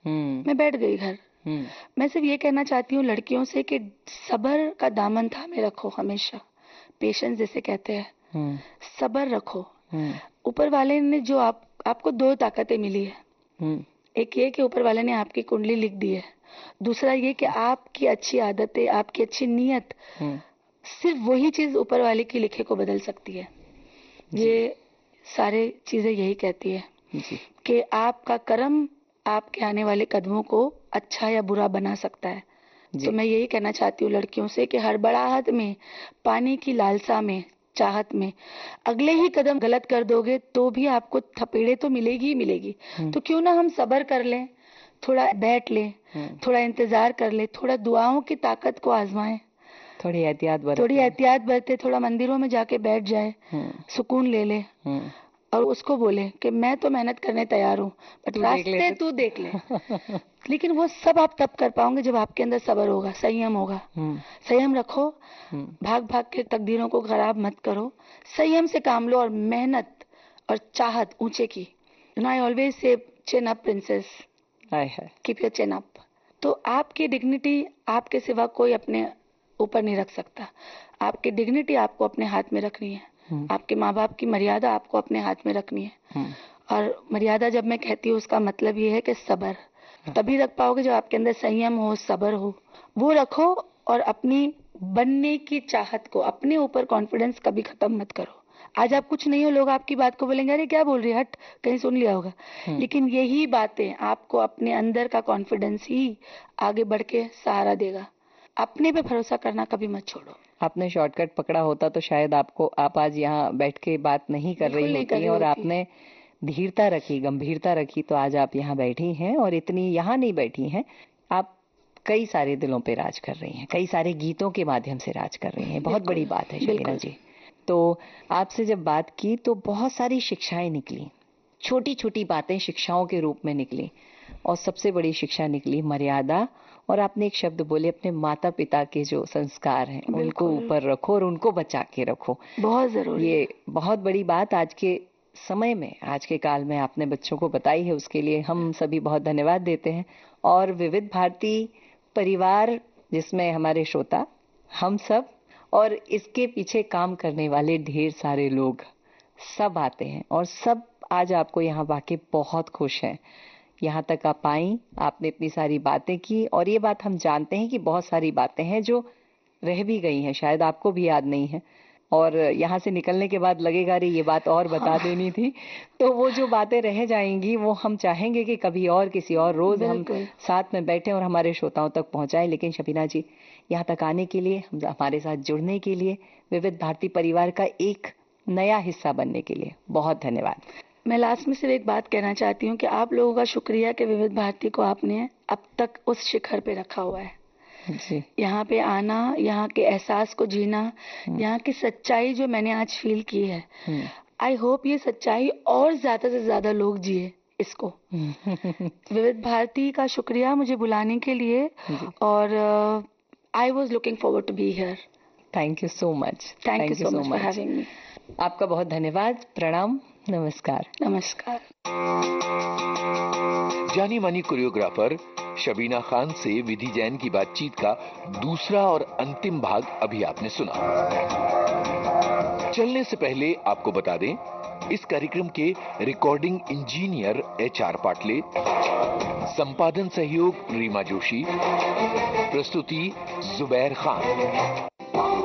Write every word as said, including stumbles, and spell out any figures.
मैं बैठ गई घर। मैं सिर्फ ये कहना चाहती हूँ लड़कियों से कि सब्र का दामन थामे रखो हमेशा, पेशेंस जिसे कहते हैं, सब्र रखो। ऊपर वाले ने जो आप आपको दो ताकतें मिली है, एक ये कि ऊपर वाले ने आपकी कुंडली लिख दी है, दूसरा ये कि आपकी अच्छी आदतें, आपकी अच्छी नीयत, सिर्फ वही चीज ऊपर वाले की लिखे को बदल सकती है। ये सारे चीजें यही कहती है कि आपका कर्म आपके आने वाले कदमों को अच्छा या बुरा बना सकता है। तो मैं यही कहना चाहती हूँ लड़कियों से कि हड़बड़ाहट में, पाने की लालसा में, चाहत में अगले ही कदम गलत कर दोगे तो भी आपको थपेड़े तो मिलेगी ही मिलेगी। तो क्यों ना हम सब्र कर लें, थोड़ा बैठ लें, थोड़ा इंतजार कर लें, थोड़ा दुआओं की ताकत को आजमाएं, थोड़ी एहतियात बरते, थोड़ी एहतियात बरते, थोड़ा मंदिरों में जाके बैठ जाए, सुकून ले ले और उसको बोले कि मैं तो मेहनत करने तैयार हूँ, बट रास्ते तू देख ले। लेकिन वो सब आप तब कर पाओगे जब आपके अंदर सब्र होगा, संयम होगा। संयम रखो, भाग भाग के तकदीरों को खराब मत करो, संयम से काम लो और मेहनत और चाहत ऊंचे की। You know I always say chin up princess, keep your chin up. तो आपकी डिग्निटी आपके सिवा कोई अपने ऊपर नहीं रख सकता। आपकी डिग्निटी आपको अपने हाथ में रखनी है, आपके माँ बाप की मर्यादा आपको अपने हाथ में रखनी है। और मर्यादा जब मैं कहती हूँ उसका मतलब ये है कि सब्र तभी रख पाओगे जब आपके अंदर संयम हो, सब्र हो, वो रखो। और अपनी बनने की चाहत को, अपने ऊपर कॉन्फिडेंस कभी खत्म मत करो। आज आप कुछ नहीं हो, लोग आपकी बात को बोलेंगे अरे क्या बोल रही है, हट, कहीं सुन लिया होगा। लेकिन यही बातें आपको अपने अंदर का कॉन्फिडेंस ही आगे बढ़ के सहारा देगा। अपने पे भरोसा करना कभी मत छोड़ो। आपने शॉर्टकट पकड़ा होता तो शायद आपको आप आज यहाँ बैठ के बात नहीं कर रही होती, और आपने धीरता रखी, गंभीरता रखी, तो आज आप यहाँ बैठी हैं। और इतनी यहाँ नहीं बैठी हैं, आप कई सारे दिलों पे राज कर रही हैं, कई सारे गीतों के माध्यम से राज कर रही हैं। बहुत बड़ी बात है शबीना जी। तो आपसे जब बात की तो बहुत सारी शिक्षाएं निकली, छोटी छोटी बातें शिक्षाओं के रूप में निकली, और सबसे बड़ी शिक्षा निकली मर्यादा। और आपने एक शब्द बोले, अपने माता पिता के जो संस्कार हैं उनको ऊपर रखो और उनको बचा के रखो, बहुत जरूरी। ये बहुत बड़ी बात आज के समय में, आज के काल में आपने बच्चों को बताई है, उसके लिए हम सभी बहुत धन्यवाद देते हैं। और विविध भारती परिवार, जिसमें हमारे श्रोता, हम सब और इसके पीछे काम करने वाले ढेर सारे लोग सब आते हैं, और सब आज आपको यहाँ वाकई बहुत खुश हैं। यहाँ तक आप आई, आपने इतनी सारी बातें की, और ये बात हम जानते हैं कि बहुत सारी बातें हैं जो रह भी गई हैं, शायद आपको भी याद नहीं है, और यहाँ से निकलने के बाद लगेगा अरे ये बात और बता हाँ। देनी थी। तो वो जो बातें रह जाएंगी वो हम चाहेंगे कि कभी और किसी और रोज हम साथ में बैठे और हमारे श्रोताओं तक पहुंचाएं। लेकिन शबीना जी, यहाँ तक आने के लिए, हमारे साथ जुड़ने के लिए, विविध भारती परिवार का एक नया हिस्सा बनने के लिए बहुत धन्यवाद। मैं लास्ट में सिर्फ एक बात कहना चाहती हूँ कि आप लोगों का शुक्रिया कि विविध भारती को आपने अब तक उस शिखर पे रखा हुआ है। जी। यहाँ पे आना, यहाँ के एहसास को जीना, यहाँ की सच्चाई जो मैंने आज फील की है, आई होप ये सच्चाई और ज्यादा से ज्यादा लोग जिए इसको। विविध भारती का शुक्रिया मुझे बुलाने के लिए, और I was looking forward to be here. Thank you so much. Thank you so much for having me. आपका बहुत धन्यवाद। प्रणाम, नमस्कार। नमस्कार। जानी मानी कोरियोग्राफर शबीना खान से विधि जैन की बातचीत का दूसरा और अंतिम भाग अभी आपने सुना। चलने से पहले आपको बता दें, इस कार्यक्रम के recording engineer H R Patle, संपादन सहयोग रीमा जोशी, प्रस्तुति जुबैर खान।